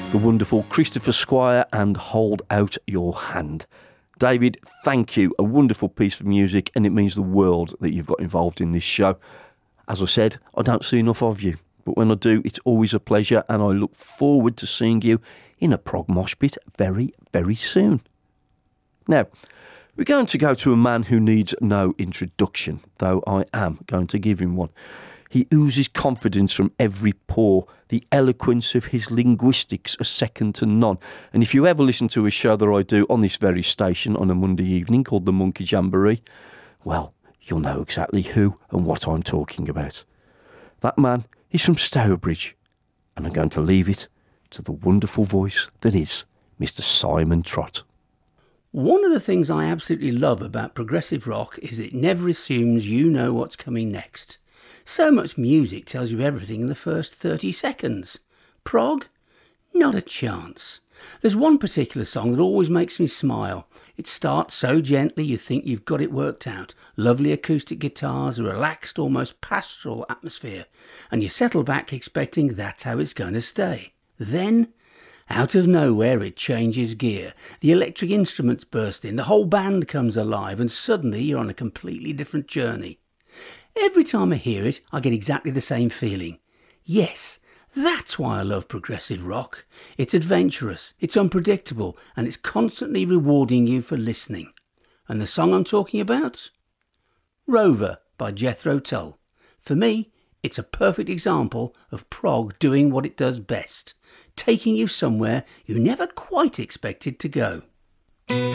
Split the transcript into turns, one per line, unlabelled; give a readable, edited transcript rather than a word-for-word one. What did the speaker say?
the wonderful Christopher Squire and Hold Out Your Hand. David, thank you. A wonderful piece of music, and it means the world that you've got involved in this show. As I said, I don't see enough of you, but when I do, it's always a pleasure, and I look forward to seeing you in a prog mosh pit very, very soon. Now, we're going to go to a man who needs no introduction, though I am going to give him one. He oozes confidence from every pore. The eloquence of his linguistics are second to none. And if you ever listen to a show that I do on this very station on a Monday evening called the Monkey Jamboree, well, you'll know exactly who and what I'm talking about. That man is from Stourbridge, and I'm going to leave it to the wonderful voice that is Mr. Simon Trott.
One of the things I absolutely love about progressive rock is it never assumes you know what's coming next. So much music tells you everything in the first 30 seconds. Prog? Not a chance. There's one particular song that always makes me smile. It starts so gently you think you've got it worked out. Lovely acoustic guitars, a relaxed, almost pastoral atmosphere. And you settle back expecting that's how it's going to stay. Then, out of nowhere, it changes gear. The electric instruments burst in, the whole band comes alive, and suddenly you're on a completely different journey. Every time I hear it, I get exactly the same feeling. Yes, that's why I love progressive rock. It's adventurous, it's unpredictable, and it's constantly rewarding you for listening. And the song I'm talking about? Rover by Jethro Tull. For me, it's a perfect example of prog doing what it does best, taking you somewhere you never quite expected to go.